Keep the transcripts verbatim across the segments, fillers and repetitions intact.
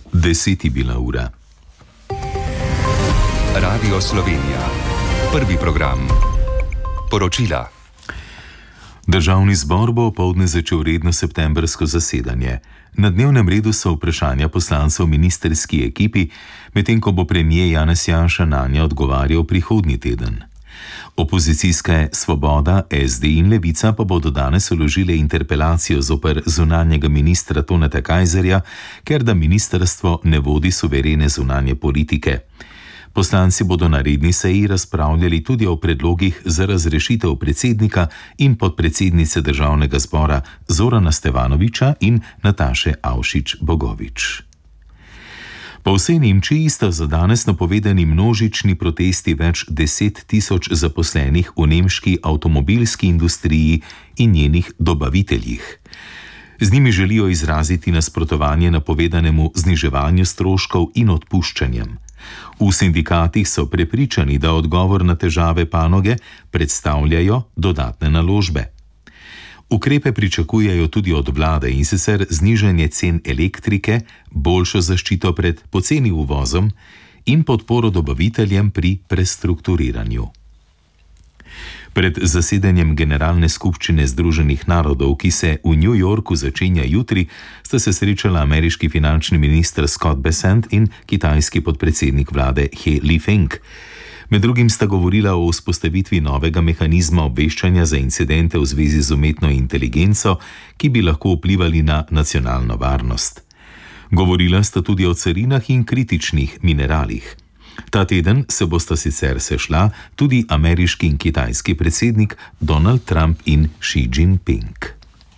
Deset je bila ura. Radio Slovenija. Prvi program. Poročila. Državni zbor bo opoldne začel redno septembrsko zasedanje. Na dnevnem redu so vprašanja poslancev v ministerski ekipi, medtem ko bo premier Janez Janša nanje odgovarjal prihodnji teden. Opozicijske Svoboda, S D in Levica pa bodo danes vložile interpelacijo zoper zunanjega ministra Toneta Kajzerja, ker da ministrstvo ne vodi suverene zunanje politike. Poslanci bodo na redni seji razpravljali tudi o predlogih za razrešitev predsednika in podpredsednice državnega zbora Zorana Stevanoviča in Nataše Avšič Bogovič. Po vsej Nemčiji sta za danes napovedani množični protesti več deset tisoč zaposlenih v nemški avtomobilski industriji in njenih dobaviteljih. Z njimi želijo izraziti nasprotovanje napovedanemu zniževanju stroškov in odpuščanjem. V sindikatih so prepričani, da odgovor na težave panoge predstavljajo dodatne naložbe. Ukrepe pričakujejo tudi od vlade, in sicer znižanje cen elektrike, boljšo zaščito pred poceni uvozom in podporo dobaviteljem pri prestrukturiranju. Pred zasedanjem Generalne skupščine Združenih narodov, ki se v New Yorku začenja jutri, sta se srečala ameriški finančni minister Scott Bessent in kitajski podpredsednik vlade He Lifeng. Med drugim sta govorila o vzpostavitvi novega mehanizma obveščanja za incidente v zvezi z umetno inteligenco, ki bi lahko vplivali na nacionalno varnost. Govorila sta tudi o carinah in kritičnih mineralih. Ta teden se bosta sicer sešla tudi ameriški in kitajski predsednik Donald Trump in Xi Jinping.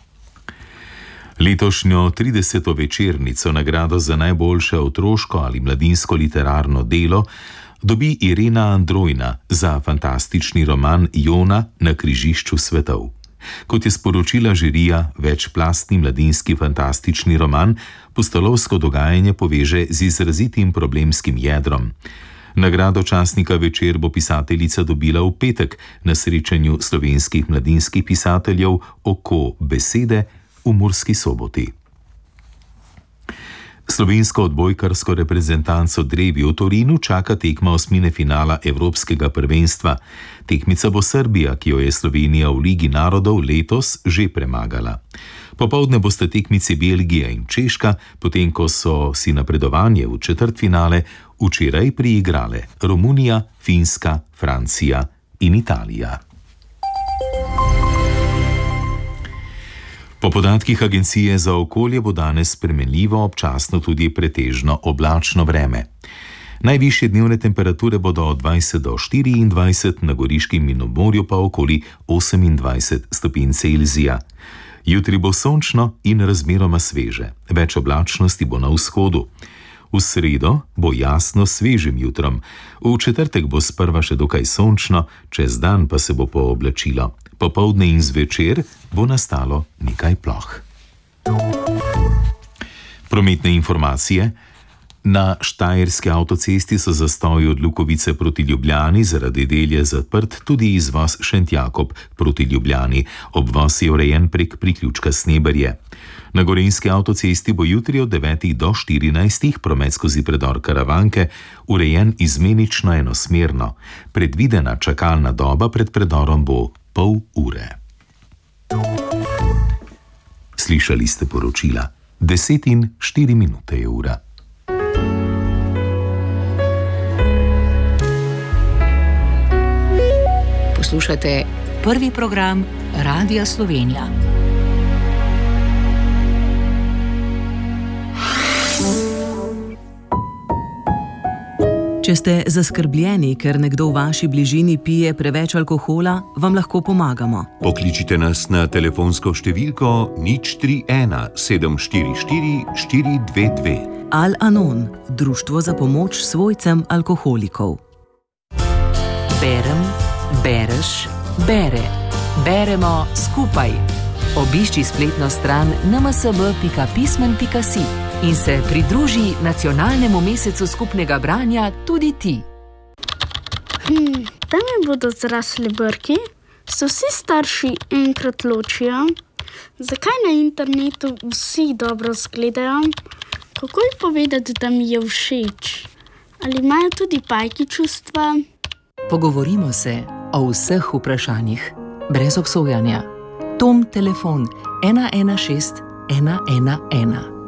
Letošnjo trideseto večernico, nagrado za najboljše otroško ali mladinsko literarno delo, dobi Irena Androjna za fantastični roman Jona na križišču svetov. Kot je sporočila žirija, večplastni mladinski fantastični roman pustolovsko dogajanje poveže z izrazitim problemskim jedrom. Nagrado častnika Večer bo pisateljica dobila v petek na srečanju slovenskih mladinskih pisateljev Oko besede v Murski Soboti. Slovensko odbojkarsko reprezentanco drevi v Torinu čaka tekma osmine finala Evropskega prvenstva. Tekmica bo Srbija, ki jo je Slovenija v Ligi narodov letos že premagala. Popoldne boste tekmici Belgija in Češka, potem ko so si napredovanje v četrtfinale včeraj priigrale Romunija, Finska, Francija in Italija. Po podatkih Agencije za okolje bo danes spremenljivo, občasno tudi pretežno oblačno vreme. Najvišje dnevne temperature bodo od dvajset do štiriindvajset, na Goriškem in obmorju pa okoli osemindvajset stopinj Celzija. Jutri bo sončno in razmeroma sveže, več oblačnosti bo na vzhodu. V sredo bo jasno svežim jutrom, v četrtek bo sprva še dokaj sončno, čez dan pa se bo pooblačilo. Popoldne in zvečer bo nastalo nekaj ploh. Prometne informacije. Na Štajerski avtocesti so zastoji od Lukovice proti Ljubljani, zaradi del je zaprt tudi izvoz Šentjakob proti Ljubljani. Obvoz je urejen prek priključka Sneberje. Na Gorenjski avtocesti bo jutri od devetih do štirinajstih promet skozi predor Karavanke urejen izmenično enosmerno. Predvidena čakalna doba pred predorom bo pol ure. Slišali ste poročila. Deset in štiri minute je ura. Poslušate prvi program Radia Slovenija. Če ste zaskrbljeni, ker nekdo v vaši bližini pije preveč alkohola, vam lahko pomagamo. Pokličite nas na telefonsko številko nič tri ena sedem štiri štiri štiri dve dve. Al-Anon, društvo za pomoč svojcem alkoholikov. Berem, bereš, bere. Beremo skupaj. Obišči spletno stran en m s b pika pismen pika si in se pridruži nacionalnemu mesecu skupnega branja tudi ti. Hmm, tam mi bodo zrasli brki, se vsi starši enkrat ločijo, zakaj na internetu vsi dobro zgledajo, Kako ji povedati, da mi je všeč? Ali imajo tudi pajki čustva? Pogovorimo se o vseh vprašanjih, brez obsojanja. Tom telefon ena ena šest ena ena ena.